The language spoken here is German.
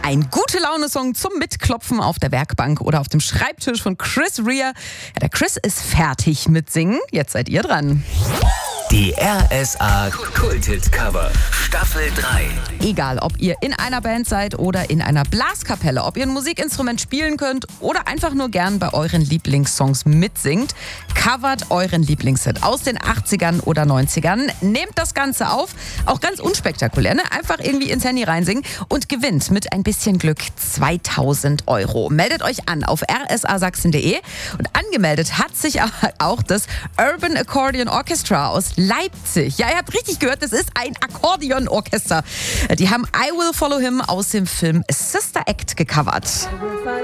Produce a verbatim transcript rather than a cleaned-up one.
Ein Gute-Laune-Song zum Mitklopfen auf der Werkbank oder auf dem Schreibtisch von Chris Rea. Ja, der Chris ist fertig mit Singen. Jetzt seid ihr dran. Die R S A Kulthit-Cover Staffel drei. Egal, ob ihr in einer Band seid oder in einer Blaskapelle, ob ihr ein Musikinstrument spielen könnt oder einfach nur gern bei euren Lieblingssongs mitsingt, covert euren Lieblingshit aus den achtzigern oder neunzigern, nehmt das Ganze auf, auch ganz unspektakulär, ne? Einfach irgendwie ins Handy reinsingen und gewinnt mit ein bisschen Glück zweitausend Euro. Meldet euch an auf r s a sachsen punkt d e und angemeldet hat sich auch das Urban Accordion Orchestra aus Leipzig. Ja, ihr habt richtig gehört, das ist ein Akkordeonorchester. Die haben I Will Follow Him aus dem Film Sister Act gecovert.